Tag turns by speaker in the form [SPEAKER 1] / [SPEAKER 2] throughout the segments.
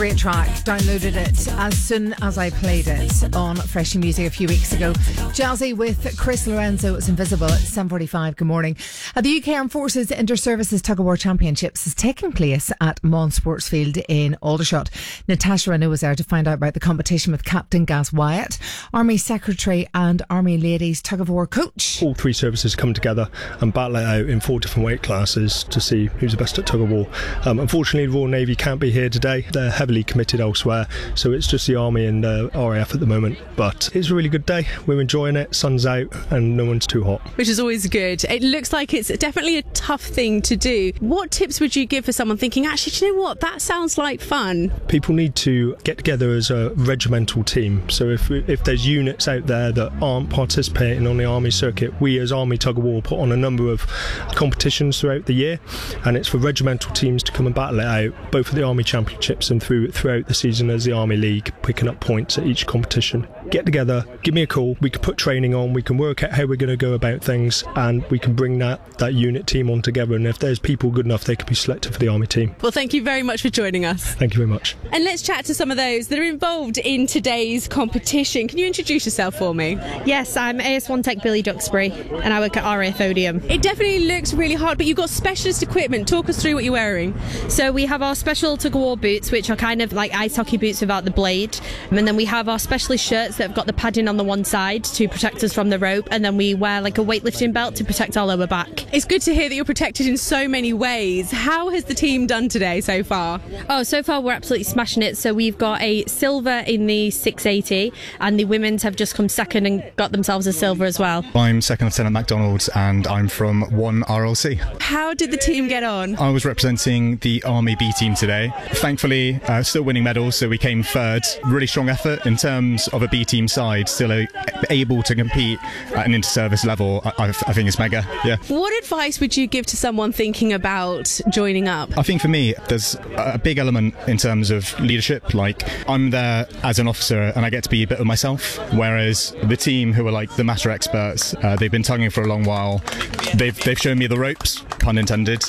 [SPEAKER 1] Great track. Downloaded it as soon as I played it on Freshie Music a few weeks ago. Jazzy with Chris Lorenzo. It's Invisible at 7:45. Good morning. The UK Armed Forces Inter-Services Tug of War Championships is taking place at Mon Sportsfield in Aldershot. Natasha Renault was there to find out about the competition with Captain Gaz Wyatt, Army Secretary and Army Ladies Tug of War coach.
[SPEAKER 2] All three services come together and battle it out in 4 different weight classes to see who's the best at tug of war. Unfortunately, the Royal Navy can't be here today. They're heavily committed elsewhere, so it's just the Army and RAF at the moment. But it's a really good day. We're enjoying it. Sun's out and no one's too hot,
[SPEAKER 3] which is always good. It looks like it's definitely a tough thing to do. What tips would you give for someone thinking, actually, do you know what, that sounds like fun?
[SPEAKER 2] People need to get together as a regimental team. So if there's units out there that aren't participating on the Army circuit, we as Army Tug of War put on a number of competitions throughout the year, and it's for regimental teams to come and battle it out, both at the Army Championships and throughout the season as the Army League, picking up points at each competition. Get together, give me a call, we can put training on, we can work out how we're going to go about things, and we can bring that unit team on together, and if there's people good enough, they can be selected for the Army team.
[SPEAKER 3] Well, thank you very much for joining us.
[SPEAKER 2] Thank you very much.
[SPEAKER 3] And let's chat to some of those that are involved in today's competition. Can you introduce yourself for me?
[SPEAKER 4] Yes, I'm AS1 Tech Billy Duxbury, and I work at RAF Odium.
[SPEAKER 3] It definitely looks really hard, but you've got specialist equipment. Talk us through what you're wearing.
[SPEAKER 4] So we have our special tug of war boots, which are kind of like ice hockey boots without the blade, and then we have our specialist shirts that have got the padding on the one side to protect us from the rope, and then we wear like a weightlifting belt to protect our lower back.
[SPEAKER 3] It's good to hear that you're protected in so many ways. How has the team done today so far?
[SPEAKER 4] Oh, so far we're absolutely smashing it. So we've got a silver in the 680, and the women's have just come second and got themselves a silver as well.
[SPEAKER 5] I'm Second Lieutenant MacDonald, and I'm from 1 RLC.
[SPEAKER 3] How did the team get on?
[SPEAKER 5] I was representing the Army B team today. Thankfully, still winning medals, so we came third. Really strong effort in terms of a B team side, still able to compete at an inter-service level. I think it's mega, yeah.
[SPEAKER 3] What advice would you give to someone thinking about joining up?
[SPEAKER 5] I think for me, there's a big element in terms of leadership. Like, I'm there as an officer and I get to be a bit of myself, whereas the team who are like the master experts, they've been tugging for a long while. They've shown me the ropes, pun intended.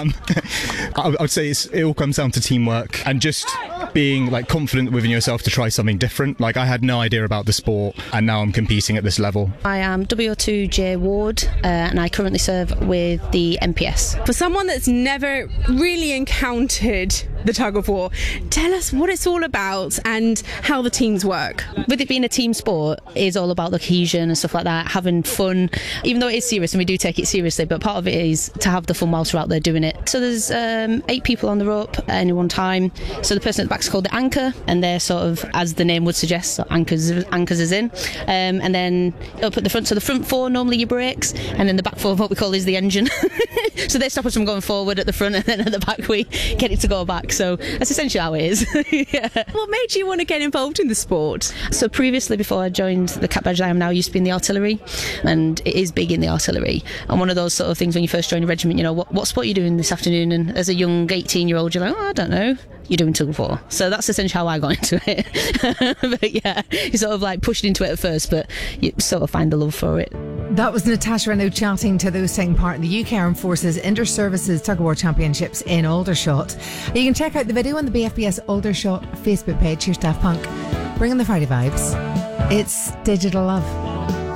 [SPEAKER 5] I would say it all comes down to teamwork and just being like confident within yourself to try something different. Like, I had no idea about the sport and now I'm competing at this level.
[SPEAKER 6] I am W2J Ward and I currently serve with the MPS.
[SPEAKER 3] For someone that's never really encountered the tug of war, tell us what it's all about and how the teams work.
[SPEAKER 6] With it being a team sport, it is all about the cohesion and stuff like that, having fun, even though it is serious and we do take it seriously, but part of it is to have the fun whilst we're out there doing it. So there's 8 people on the rope at any one time. So the person at the back is called the anchor, and they're sort of, as the name would suggest, so anchors is in. And then up at the front, so the front 4 normally your brakes, and then the back 4 what we call is the engine. So they stop us from going forward at the front, and then at the back we get it to go back. So that's essentially how it is. Yeah.
[SPEAKER 3] What made you want to get involved in the sport?
[SPEAKER 6] So previously, before I joined the Cap Badge I am now, used to be in the artillery, and it is big in the artillery. And one of those sort of things when you first join a regiment, you know, what sport are you doing this afternoon? And as a young 18-year-old, you're like, oh, I don't know. You're doing tug of war. So that's essentially how I got into it. But yeah, you sort of like pushed into it at first, but you sort of find the love for it.
[SPEAKER 1] That was Natasha Renault chatting to those taking part in the UK Armed Forces Inter-Services Tug of War Championships in Aldershot. You can check out the video on the BFBS Aldershot Facebook page. Here's Daft Punk, bringing the Friday vibes. It's Digital Love.